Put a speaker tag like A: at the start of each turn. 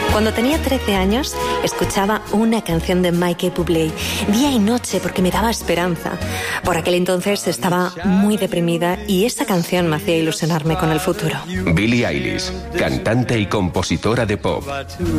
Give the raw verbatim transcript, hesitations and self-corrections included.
A: Cuando tenía trece años, escuchaba una canción de Michael Bublé día y noche porque me daba esperanza. Por aquel entonces estaba muy deprimida y esa canción me hacía ilusionarme con el futuro.
B: Billie Eilish, cantante y compositora de pop.